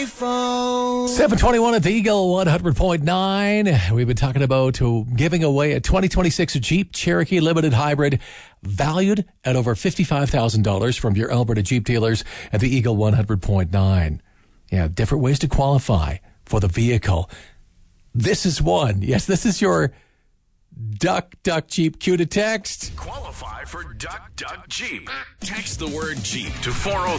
721 at the Eagle 100.9. We've been talking about giving away a 2026 Jeep Cherokee Limited Hybrid valued at over $55,000 from your Alberta Jeep dealers at the Eagle 100.9. Yeah, different ways to qualify for the vehicle. This is one. Yes, this is your Duck Jeep. Cue to text. Qualify for Duck Jeep. Text the word Jeep to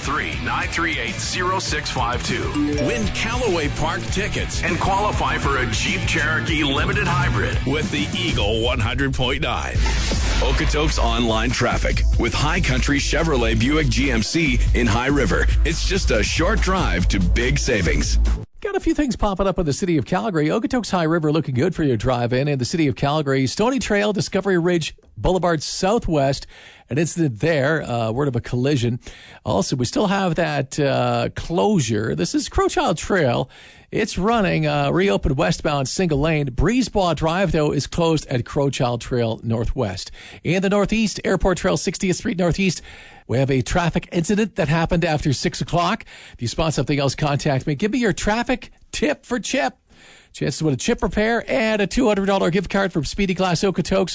403-938-0652. Win Callaway Park tickets and qualify for a Jeep Cherokee Limited Hybrid with the Eagle 100.9. Okotoks online traffic with High Country Chevrolet Buick GMC in High River. It's just a short drive to big savings. Got a few things popping up in the city of Calgary. Okotoks High River looking good for your drive-in in the city of Calgary. Stony Trail, Discovery Ridge Boulevard Southwest. An incident there, word of a collision. Also, we still have that closure. This is Crowchild Trail. It's running, reopened westbound single lane. Breezebois Drive, though, is closed at Crowchild Trail Northwest. In the Northeast, Airport Trail 60th Street Northeast, we have a traffic incident that happened after 6 o'clock. If you spot something else, contact me. Give me your traffic tip for Chip. Chance to win a chip repair and a $200 gift card from Speedy Glass Okotoks,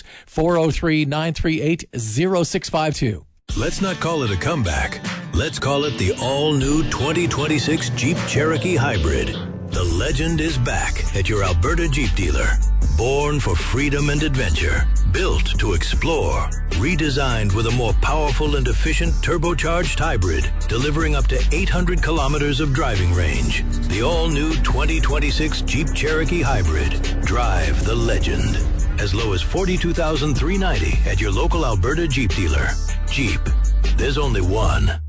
403-938-0652. Let's not call it a comeback. Let's call it the all-new 2026 Jeep Cherokee Hybrid. The legend is back at your Alberta Jeep dealer. Born for freedom and adventure, built to explore, redesigned with a more powerful and efficient turbocharged hybrid, delivering up to 800 kilometers of driving range. The all-new 2026 Jeep Cherokee Hybrid. Drive the legend. As low as $42,390 at your local Alberta Jeep dealer. Jeep. There's only one.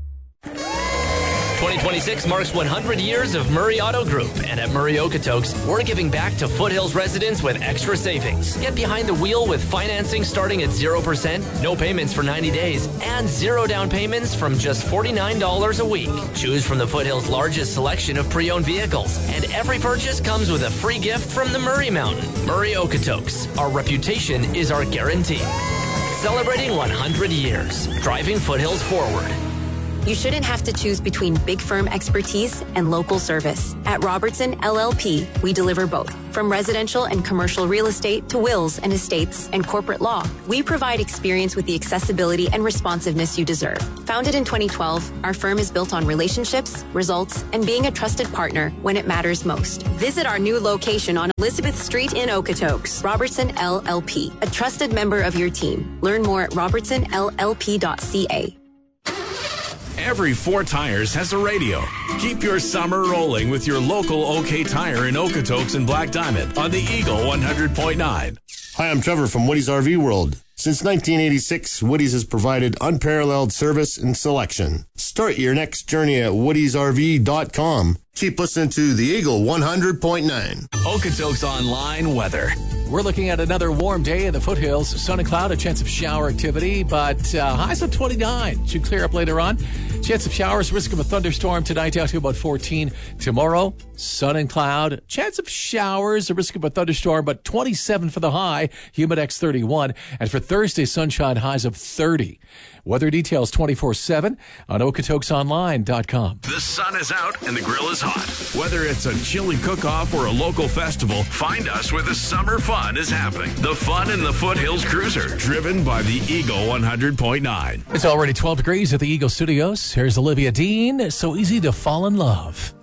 2026 marks 100 years of Murray Auto Group, and at Murray Okotoks, we're giving back to Foothills residents with extra savings. Get behind the wheel with financing starting at 0%, no payments for 90 days, and 0 down payments from just $49 a week. Choose from the Foothills' largest selection of pre-owned vehicles, and every purchase comes with a free gift from the Murray Mountain. Murray Okotoks, our reputation is our guarantee. Celebrating 100 years, driving Foothills forward. You shouldn't have to choose between big firm expertise and local service. At Robertson LLP, we deliver both. From residential and commercial real estate to wills and estates and corporate law, we provide experience with the accessibility and responsiveness you deserve. Founded in 2012, our firm is built on relationships, results, and being a trusted partner when it matters most. Visit our new location on Elizabeth Street in Okotoks. Robertson LLP, a trusted member of your team. Learn more at robertsonllp.ca. Every 4 Tires has a radio. Keep your summer rolling with your local OK Tire in Okotoks and Black Diamond on the Eagle 100.9. Hi, I'm Trevor from Woody's RV World. Since 1986, Woody's has provided unparalleled service and selection. Start your next journey at woodysrv.com. Keep listening to the Eagle 100.9. Okotoks Online weather. We're looking at another warm day in the foothills. Sun and cloud, a chance of shower activity, but highs of 29. Should clear up later on. Chance of showers, risk of a thunderstorm tonight down to about 14. Tomorrow, sun and cloud. Chance of showers, a risk of a thunderstorm, but 27 for the high. Humidex 31. And for Thursday, sunshine, highs of 30. Weather details 24/7 on OkotoksOnline.com. The sun is out and the grill is hot. Whether it's a chili cook-off or a local festival, find us where the summer fun is happening. The fun in the Foothills Cruiser, driven by the Eagle 100.9. It's already 12 degrees at the Eagle Studios. Here's Olivia Dean. So easy to fall in love.